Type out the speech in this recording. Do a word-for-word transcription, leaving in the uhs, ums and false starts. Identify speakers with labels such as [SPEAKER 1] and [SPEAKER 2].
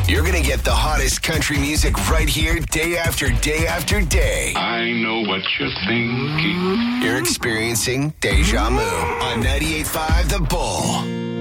[SPEAKER 1] You're going to get the hottest country music right here, day after day after day.
[SPEAKER 2] I know what you're thinking.
[SPEAKER 1] You're experiencing Deja Vu on ninety-eight point five The Bull.